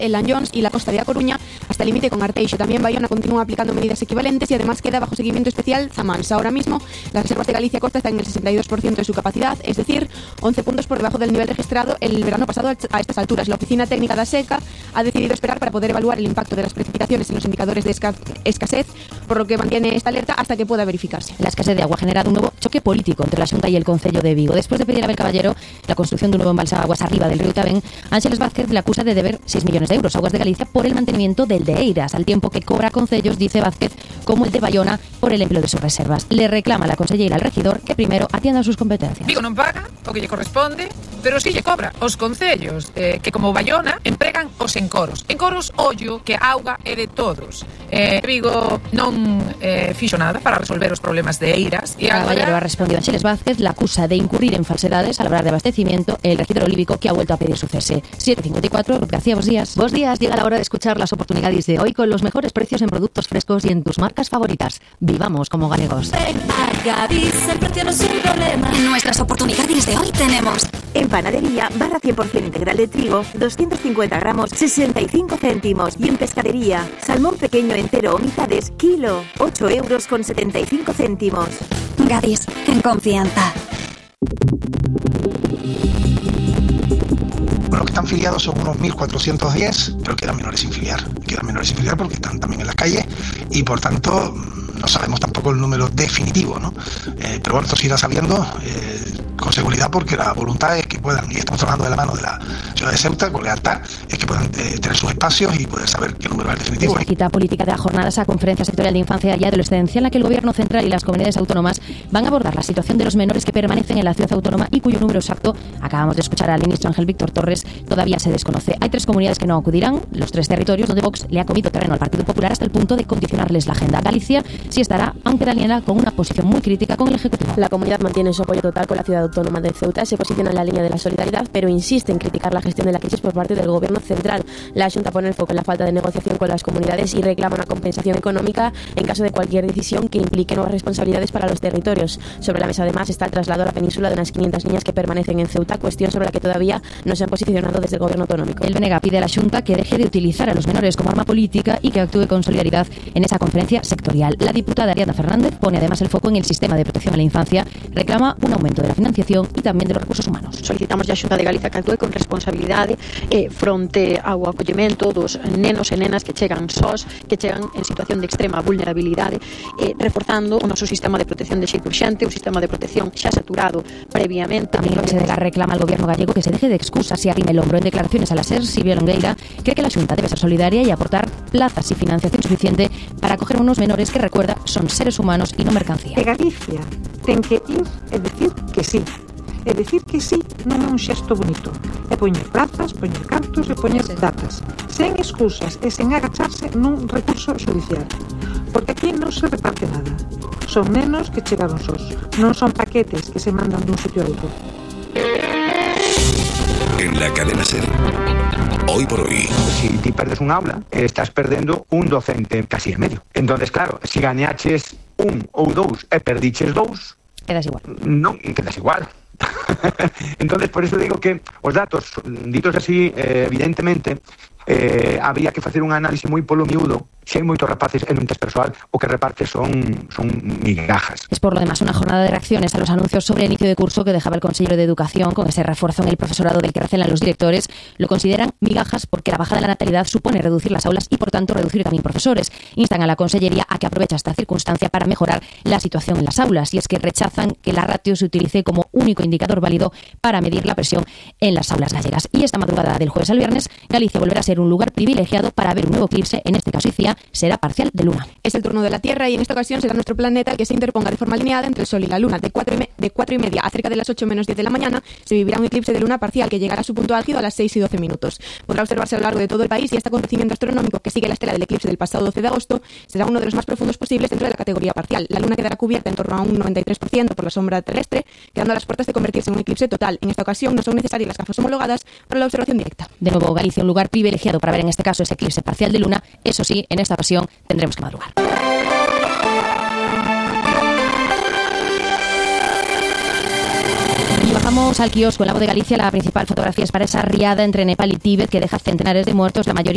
el Lanllóns y la costa de A Coruña hasta el límite con Arteixo. También Bayona continúa aplicando medidas equivalentes y además queda bajo seguimiento especial Zamansa. Ahora mismo las reservas de Galicia Costa están en el 62% de su capacidad, es decir, 11 puntos por debajo del nivel registrado el verano pasado a estas alturas. La Oficina Técnica da Seca ha decidido esperar para poder evaluar el impacto de las precipitaciones en los indicadores de escasez, por lo que mantiene esta alerta hasta que pueda verificarse. La escasez de agua ha generado un nuevo choque político entre la Xunta y el Concello de Vigo. Después de pedir a Abel Caballero la construcción de un nuevo embalse de aguas arriba del río Tabén, Ángeles Vázquez le acusa de deber 6 millones de euros a Aguas de Galicia por el mantenimiento del de Eiras, al tiempo que cobra concellos, dice Vázquez, como el de Bayona por el empleo de sus reservas. Le reclama a la consellera al regidor que primero atienda sus competencias. Vigo non paga o que lle corresponde, pero si lle cobra os concellos que como Bayona empregan os encoros. Encoros, ollo, que a auga é de todos. Vigo non fixo nada para resolver os problemas de Eiras. E Caballero ha respondido a Ángeles Vázquez, la acusa de incurrir en falsedades al hablar de abastecimiento, el regidor olívico que ha vuelto a pedir su cese. 7:54, Ruth García, buenos días. Buenos días, llega la hora de escuchar las oportunidades de hoy con los mejores precios en productos frescos y en tus marcas favoritas. Vivamos como galegos. Ven a Gadis, el precio no es un problema. En nuestras oportunidades de hoy tenemos en panadería, barra 100% integral de trigo, 250 gramos, 65 céntimos. Y en pescadería, salmón pequeño entero o mitades, kilo, 8,75 euros. Gadis, en confianza. Los que están filiados son unos 1.410, pero quedan menores sin filiar. Quedan menores sin filiar porque están también en las calles y por tanto no sabemos tampoco el número definitivo, ¿no? Pero bueno, esto se irá sabiendo con seguridad porque la voluntad es que puedan, y estamos trabajando de la mano de la ciudad de Ceuta con lealtad, es que puedan tener sus espacios y poder saber qué número es el definitivo. Esta cita política de la jornada, esa conferencia sectorial de infancia y adolescencia en la que el Gobierno central y las comunidades autónomas van a abordar la situación de los menores que permanecen en la ciudad autónoma y cuyo número exacto, acabamos de escuchar al ministro Ángel Víctor Torres, todavía se desconoce. Hay 3 comunidades que no acudirán, los 3 territorios donde Vox le ha comido terreno al Partido Popular hasta el punto de condicionarles la agenda. Galicia sí estará, aunque Daniela, con una posición muy crítica con el Ejecutivo. La comunidad mantiene su apoyo total con la ciudad autónoma de Ceuta, se posiciona en la línea de la solidaridad, pero insiste en criticar la gestión de la crisis por parte del Gobierno central. La Xunta pone el foco en la falta de negociación con las comunidades y reclama una compensación económica en caso de cualquier decisión que implique nuevas responsabilidades para los territorios. Sobre la mesa, además, está el traslado a la península de unas 500 niñas que permanecen en Ceuta, cuestión sobre la que todavía no se han posicionado desde el Gobierno autonómico. El BNG pide a la Xunta que deje de utilizar a los menores como arma política y que actúe con solidaridad en esa conferencia sectorial. La diputada Ariadna Fernández pone además el foco en el sistema de protección a la infancia, reclama un aumento de la financiación y tamén de los recursos humanos. Solicitamos a Xunta de Galicia que actúe con responsabilidade fronte ao acollemento dos nenos e nenas que chegan sós, que chegan en situación de extrema vulnerabilidade, reforzando o noso sistema de protección de xeito urxente, un sistema de protección xa saturado previamente. Tamén o PSDG reclama al Gobierno gallego que se deje de excusas y arrime el hombro. En declaraciones a la SER, Silvia Longueira cree que la Xunta debe ser solidaria y aportar plazas y financiación suficiente para acoger a unos menores que, recuerda, son seres humanos y no mercancía. E Galicia ten que ir e decir que sí. E decir que sí non é un xesto bonito. É poñer plazas, poñer cartos e poñer datas. Sen excusas e sen agacharse nun recurso judicial. Porque aquí non se reparte nada. Son nenos que chegaron sós. Non son paquetes que se mandan dun sitio a outro. En la cadena SER. Hoy por hoy. Si ti perdes un aula, estás perdendo un docente casi e medio. Entonces, claro, si gañaches un ou dous e perdiches dous, quedas igual. Non, quedas igual. Entonces, por eso digo que os datos, ditos así, evidentemente, habría que facer un análisis moi polo miúdo. Si hai moitos rapaces e non tes persoal, o que reparte son migajas. Es por lo demás una jornada de reacciones a los anuncios sobre el inicio de curso que dejaba el consejero de Educación con ese refuerzo en el profesorado del que recelan los directores. Lo consideran migajas porque la bajada de la natalidad supone reducir las aulas y por tanto reducir también profesores. Instan a la consellería a que aproveche esta circunstancia para mejorar la situación en las aulas, y es que rechazan que la ratio se utilice como único indicador válido para medir la presión en las aulas gallegas. Y esta madrugada del jueves al viernes, Galicia volverá a ser un lugar privilegiado para ver un nuevo eclipse, en este caso ICIA, será parcial de luna. Es el turno de la Tierra y en esta ocasión será nuestro planeta el que se interponga de forma alineada entre el Sol y la Luna. De 4:30 a cerca de las 8 menos 10 de la mañana se vivirá un eclipse de luna parcial que llegará a su punto álgido a las 6:12. Podrá observarse a lo largo de todo el país y este acontecimiento astronómico que sigue la estela del eclipse del pasado 12 de agosto será uno de los más profundos posibles dentro de la categoría parcial. La Luna quedará cubierta en torno a un 93% por la sombra terrestre, quedando a las puertas de convertirse en un eclipse total. En esta ocasión no son necesarias las gafas homologadas para la observación directa. De nuevo, Galicia, un lugar privilegiado para ver en este caso ese eclipse parcial de luna. Eso sí, en esta ocasión tendremos que madrugar. Y bajamos al kiosco en La Voz de Galicia. La principal fotografía es para esa riada entre Nepal y Tíbet que deja centenares de muertos, la mayoría